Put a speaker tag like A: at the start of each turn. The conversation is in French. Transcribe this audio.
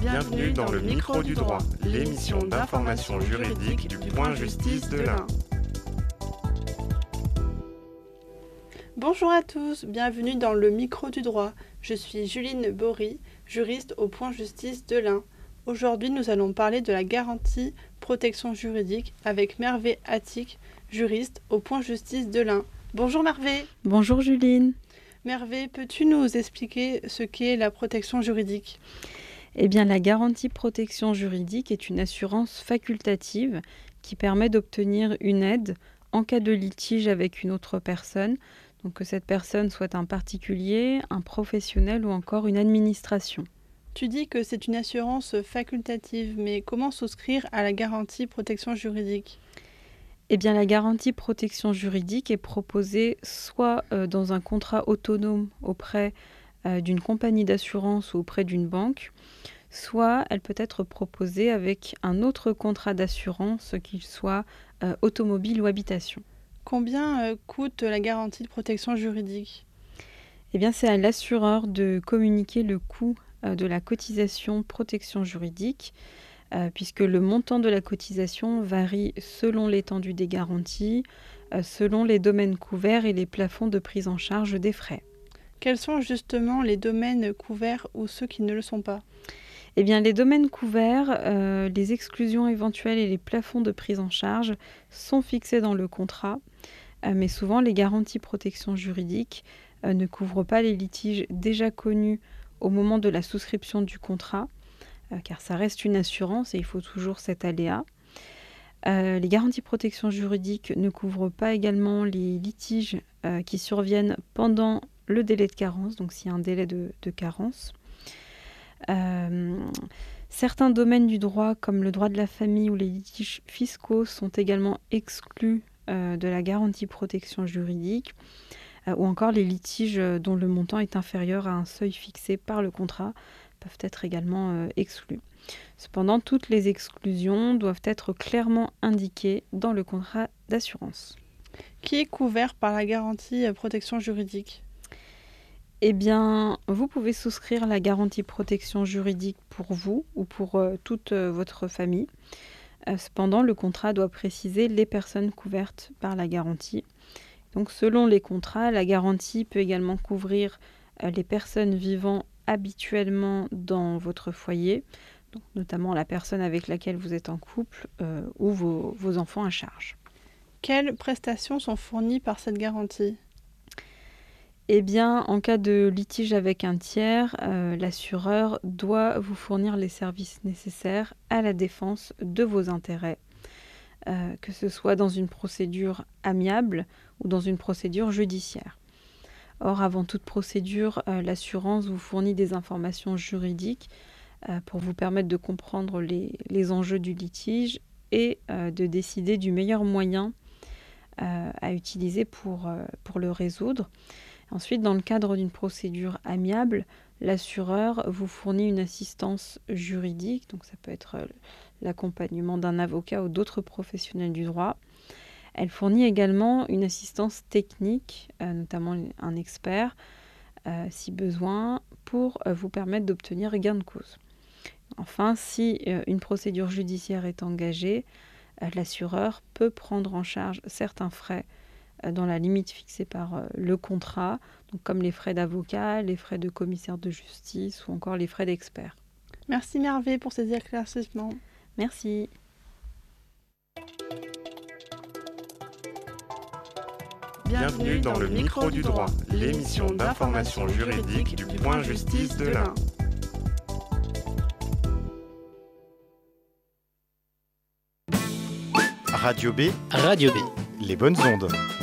A: Bienvenue dans le micro du droit, l'émission d'information juridique du Point Justice de l'Ain.
B: Bonjour à tous, bienvenue dans le micro du droit. Je suis Juline Bory, juriste au Point Justice de l'Ain. Aujourd'hui, nous allons parler de la garantie protection juridique avec Merve Attic, juriste au Point Justice de l'Ain. Bonjour Merve.
C: Bonjour Juline.
B: Merve, peux-tu nous expliquer ce qu'est la protection juridique ?
C: Eh bien, la garantie protection juridique est une assurance facultative qui permet d'obtenir une aide en cas de litige avec une autre personne, donc que cette personne soit un particulier, un professionnel ou encore une administration.
B: Tu dis que c'est une assurance facultative, mais comment souscrire à la garantie protection juridique ?
C: Eh bien, la garantie protection juridique est proposée soit dans un contrat autonome auprès d'une compagnie d'assurance ou auprès d'une banque, soit elle peut être proposée avec un autre contrat d'assurance, qu'il soit automobile ou habitation.
B: Combien coûte la garantie de protection juridique ?
C: Eh bien, c'est à l'assureur de communiquer le coût de la cotisation protection juridique, puisque le montant de la cotisation varie selon l'étendue des garanties, selon les domaines couverts et les plafonds de prise en charge des frais.
B: Quels sont justement les domaines couverts ou ceux qui ne le sont pas ?
C: Eh bien, les domaines couverts, les exclusions éventuelles et les plafonds de prise en charge sont fixés dans le contrat, mais souvent les garanties protection juridique ne couvrent pas les litiges déjà connus au moment de la souscription du contrat, car ça reste une assurance et il faut toujours cet aléa. Les garanties protection juridique ne couvrent pas également les litiges qui surviennent pendant le délai de carence, donc s'il y a un délai de carence. Certains domaines du droit, comme le droit de la famille ou les litiges fiscaux, sont également exclus de la garantie protection juridique, ou encore les litiges dont le montant est inférieur à un seuil fixé par le contrat peuvent être également exclus. Cependant, toutes les exclusions doivent être clairement indiquées dans le contrat d'assurance.
B: Qui est couvert par la garantie protection juridique ?
C: Eh bien, vous pouvez souscrire la garantie protection juridique pour vous ou pour toute votre famille. Cependant, le contrat doit préciser les personnes couvertes par la garantie. Donc, selon les contrats, la garantie peut également couvrir les personnes vivant habituellement dans votre foyer, donc notamment la personne avec laquelle vous êtes en couple ou vos enfants à charge.
B: Quelles prestations sont fournies par cette garantie ?
C: Eh bien, en cas de litige avec un tiers, l'assureur doit vous fournir les services nécessaires à la défense de vos intérêts, que ce soit dans une procédure amiable ou dans une procédure judiciaire. Or, avant toute procédure, l'assurance vous fournit des informations juridiques pour vous permettre de comprendre les enjeux du litige et de décider du meilleur moyen à utiliser pour le résoudre. Ensuite, dans le cadre d'une procédure amiable, l'assureur vous fournit une assistance juridique, donc ça peut être l'accompagnement d'un avocat ou d'autres professionnels du droit. Elle fournit également une assistance technique, notamment un expert, si besoin, pour vous permettre d'obtenir gain de cause. Enfin, si une procédure judiciaire est engagée, l'assureur peut prendre en charge certains frais dans la limite fixée par le contrat, donc comme les frais d'avocat, les frais de commissaire de justice ou encore les frais d'expert.
B: Merci Merve pour ces éclaircissements.
C: Merci.
A: Bienvenue dans le micro du droit, l'émission d'information juridique du Point Justice de l'Ain.
D: Radio B,
E: Radio B,
D: les bonnes ondes.